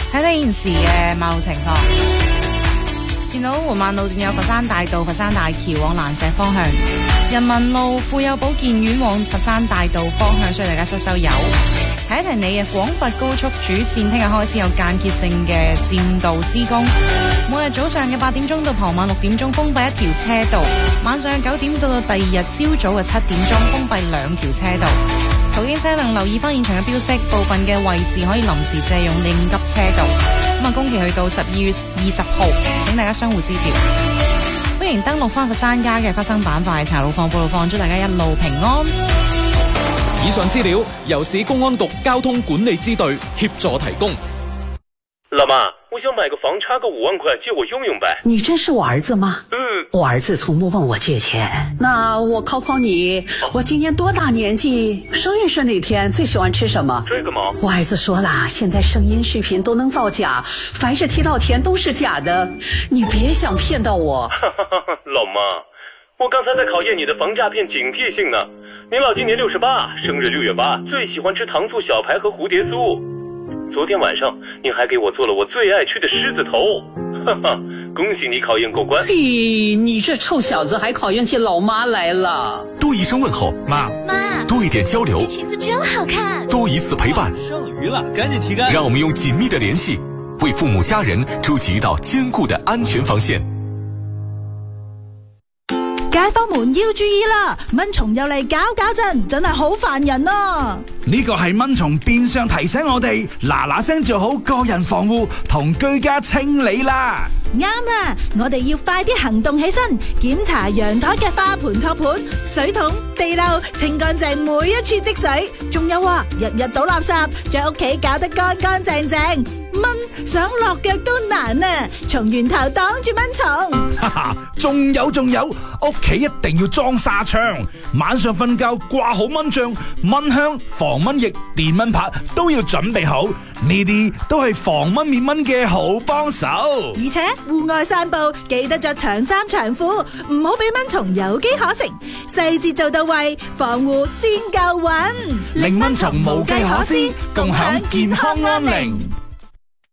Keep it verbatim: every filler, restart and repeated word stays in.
睇睇現時嘅馬路情況，見到緩慢路段有佛山大道、佛山大橋往蘭石方向，人民路富有保健院往佛山大道方向，所以大家收收油。提一提你嘅廣佛高速主線，聽日開始有間歇性嘅佔道施工，每日早上嘅八點鐘到傍晚六點鐘封閉一條車道，晚上九點到到第二日朝早嘅七點鐘封閉兩條車道。途經車輛留意翻現場嘅標識，部分嘅位置可以臨時借用應急車道。咁啊，工期去到十二月二十號，請大家相互支持。歡迎登錄翻佛山街嘅發生板塊查路況報路況，祝大家一路平安。 以上資料由市公安局交通管理支隊協助提供。 老媽，我想買個房，差個五萬塊，借我用用唄。 你真是我兒子嗎？ 嗯， 我兒子從不問我借錢。那我考考你，我今年多大年紀？生日是哪天？最喜歡吃什麼？ 這個嘛， 我兒子說了，現在聲音視頻都能造假，凡是提到錢都是假的，你別想騙到我。 老媽，我剛才在考驗你的防詐騙警惕性呢。您老今年六十八，生日六月八，最喜歡吃糖醋小排和蝴蝶酥。昨天晚上您還給我做了我最愛吃的獅子頭，哈哈，恭喜你考驗過關。 嘿，你這臭小子還考驗起老媽來了。 多一聲問候，媽媽， 多一點交流， 這裙子真好看， 多一次陪伴， 剩餘了趕緊提乾。 讓我們用緊密的聯繫，為父母家人築起一道堅固的安全防線。 街坊們要注意啦，蚊蟲又嚟搞搞震，真係好煩人啊！ 呢個係蚊蟲變相提醒我哋嗱嗱聲做好個人防護同居家清理啦。 啱啦，我哋要快啲行動起身，檢查陽台嘅花盆托盤、水桶、地漏，清乾淨每一處積水。仲有啊，日日倒垃圾，將屋企搞得乾乾淨淨。蚊想落腳都難啊！從源頭擋住蚊蟲。 哈哈，仲有仲有，屋企一定要裝紗窗，晚上瞓覺掛好蚊帳、蚊香、防蚊液、電蚊拍都要準備好，呢啲都係防蚊滅蚊嘅好幫手。 而且戶外散步記得着長衫長褲，唔好俾蚊蟲有機可乘，細節做到位，防護先夠穩， 令蚊蟲無計可施，共享健康安寧。